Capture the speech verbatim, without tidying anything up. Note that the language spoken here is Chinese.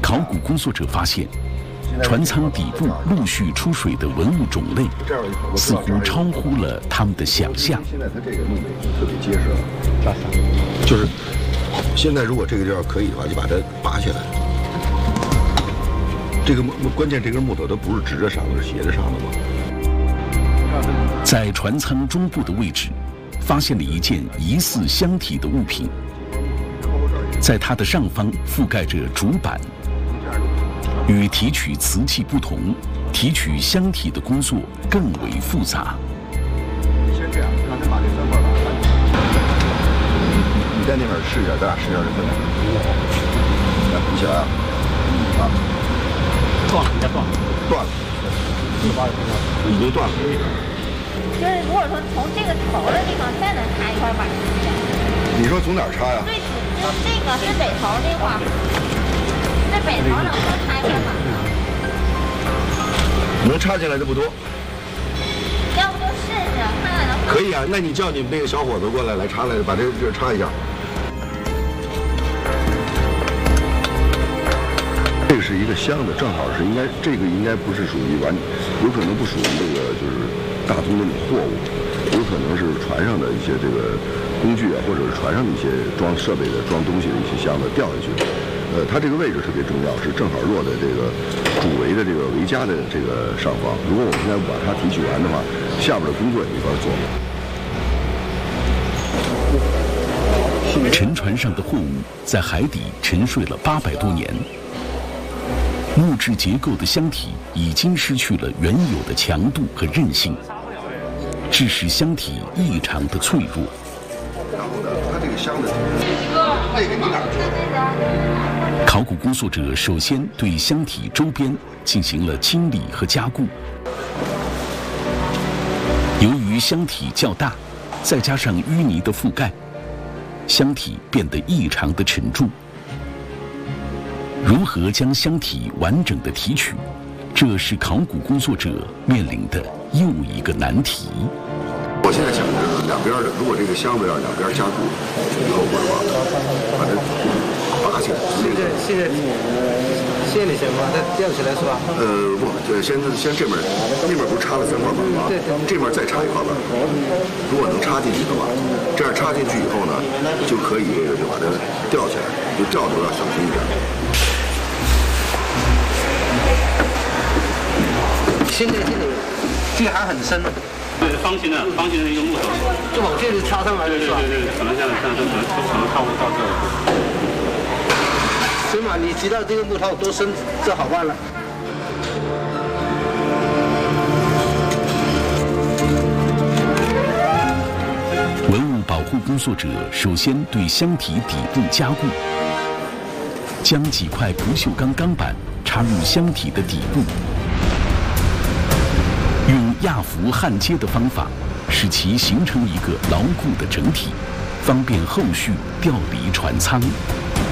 考古工作者发现，船舱底部陆续出水的文物种类，似乎超乎了他们的想象。 现在它这个弄得已经特别结实了，就是现在如果这个地方可以的话，就把它拔下来。这个木关键这根木头它不是直着上的，是斜着上的吗？ 在船舱中部的位置，发现了一件疑似箱体的物品，在它的上方覆盖着竹板。与提取瓷器不同，提取箱体的工作更为复杂。 先这样，让他把这三块把它。你你你在那边试一下，咱俩试一下这分量。来，你想啊，啊， 断了，应该断了， 断了，已经断了。 就是如果说从这个头的地方再能插一块板， 你说从哪儿插呀？ 最就是这个是北头这块，这北头能不能插一块板呢？ 能插进来的不多。 要不就试试，看看能不能。 可以啊，那你叫你们那个小伙子过来，来插来，把这这插一下。这个是一个箱子，正好是应该这个应该不是属于完，有可能不属于这个就是大宗的那种货物，有可能是船上的一些这个工具啊，或者是船上的一些装设备的、装东西的一些箱子掉下去的。呃，它这个位置特别重要，是正好落在这个主桅的这个桅架的这个上方。如果我们现在不把它提取完的话，下边的工作也没法做。 沉船上的货物在海底沉睡了八百多年，木质结构的箱体已经失去了原有的强度和韧性，致使箱体异常的脆弱。 然后呢，它这个箱子，那个你哪儿做？ 考古工作者首先对箱体周边进行了清理和加固。由于箱体较大，再加上淤泥的覆盖，箱体变得异常的沉重。如何将箱体完整的提取，这是考古工作者面临的又一个难题。 我现在想的是两边的，如果这个箱子要两边加固以后，或者把把它拔起来。 现在现在现在行吗？它吊起来是吧？ 呃，不，对，先先这边，那边不是插了三块板吗？ 对对。 这边再插一块板，如果能插进去的话，这样插进去以后呢，就可以就把它吊起来，就吊的要小心一点。 现在这里这个还很深。 对，方形的，方形的一个木头， 就往这里插上来对对是吧？ 对对，可能像像这可能可能差不多到这儿。 行嘛，你知道这个木头多深，这好办了。 文物保护工作者首先对箱体底部加固，将几块不锈钢钢板插入箱体的底部。用压服焊接的方法，使其形成一个牢固的整体，方便后续调离船舱。